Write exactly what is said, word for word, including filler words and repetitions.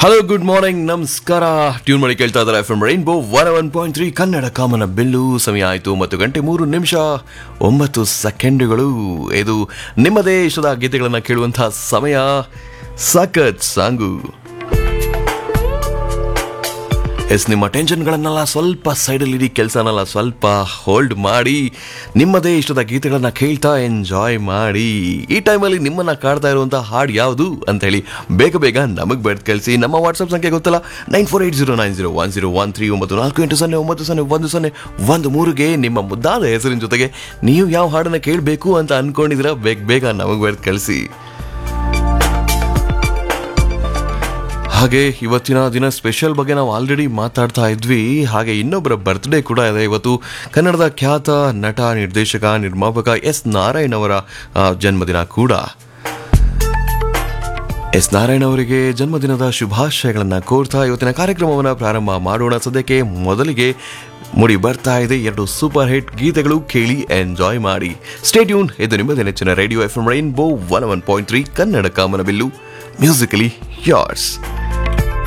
Hello good morning ನಮಸ್ಕಾರ. Tune ಮಾಡಿ ಕೇಳ್ತಾ ಇದ್ದಾರೆ F M rainbow one one point three Kannada ಕಾಮನ ಬಿಲ್ಲು. ಸಮಯ ಆಯಿತು ಒಂಬತ್ತು ಗಂಟೆ ಮೂರು ನಿಮಿಷ ಒಂಬತ್ತು ಸೆಕೆಂಡುಗಳು. ಇದು ನಿಮ್ಮ ದೇಶದ ಗೀತೆಗಳನ್ನು ಕೇಳುವಂತಹ ಸಮಯ. ಸಖತ್ ಸಾಂಗು. ಎಸ್, ನಿಮ್ಮ ಟೆನ್ಷನ್ಗಳನ್ನೆಲ್ಲ ಸ್ವಲ್ಪ ಸೈಡಲ್ಲಿ ಇಡಿ, ಕೆಲಸನೆಲ್ಲ ಸ್ವಲ್ಪ ಹೋಲ್ಡ್ ಮಾಡಿ ನಿಮ್ಮದೇ ಇಷ್ಟದ ಗೀತೆಗಳನ್ನ ಕೇಳ್ತಾ ಎಂಜಾಯ್ ಮಾಡಿ. ಈ ಟೈಮಲ್ಲಿ ನಿಮ್ಮನ್ನ ಕಾಡ್ತಾ ಇರುವಂಥ ಹಾಡು ಯಾವುದು ಅಂತ ಹೇಳಿ ಬೇಗ ಬೇಗ ನಮಗೆ ಬರ್ದು ಕಳಿಸಿ. ನಮ್ಮ ವಾಟ್ಸಪ್ ಸಂಖ್ಯೆ ಗೊತ್ತಲ್ಲ, nine four eight zero nine zero one zero one three ಒಂಬತ್ತು ನಾಲ್ಕು ಎಂಟು ಸೊನ್ನೆ ಒಂಬತ್ತು ಸೊನ್ನೆ ಒಂದು ಸೊನ್ನೆ ಒಂದು ಮೂರುಗೆ ನಿಮ್ಮ ಮುದ್ದಾದ ಹೆಸರಿನ ಜೊತೆಗೆ ನೀವು ಯಾವ ಹಾಡನ್ನು ಕೇಳಬೇಕು ಅಂತ ಅನ್ಕೊಂಡಿದ್ದೀರಾ ಬೇಗ ಬೇಗ ನಮಗೆ ಬರ್ದು ಕಳಿಸಿ. ಹಾಗೆ ಇವತ್ತಿನ ದಿನ ಸ್ಪೆಷಲ್ ಬಗ್ಗೆ ನಾವು ಆಲ್ರೆಡಿ ಮಾತಾಡ್ತಾ ಇದ್ವಿ. ಹಾಗೆ ಇನ್ನೊಬ್ಬರ ಬರ್ತ್ಡೇ ಕೂಡ ಇದೆ ಇವತ್ತು. ಕನ್ನಡದ ಖ್ಯಾತ ನಟ, ನಿರ್ದೇಶಕ, ನಿರ್ಮಾಪಕ ಎಸ್ ನಾರಾಯಣ್ ಅವರ ಜನ್ಮದಿನ ಕೂಡ. ಎಸ್ ನಾರಾಯಣ್ ಅವರಿಗೆ ಜನ್ಮದಿನದ ಶುಭಾಶಯಗಳನ್ನು ಕೋರ್ತಾ ಇವತ್ತಿನ ಕಾರ್ಯಕ್ರಮವನ್ನು ಪ್ರಾರಂಭ ಮಾಡೋಣ. ಸದ್ಯಕ್ಕೆ ಮೊದಲಿಗೆ ಮೂಡಿ ಬರ್ತಾ ಇದೆ ಎರಡು ಸೂಪರ್ ಹಿಟ್ ಗೀತೆಗಳು, ಕೇಳಿ ಎಂಜಾಯ್ ಮಾಡಿ. Stay tune. ಇದು ನಿಮ್ಮದೇ ನೆಚ್ಚಿನ radio F M rainbow one one point three Kannada ಕಾಮನಬಿಲ್ಲು, ಮ್ಯೂಸಿಕಲಿ ಯೋರ್ಸ್.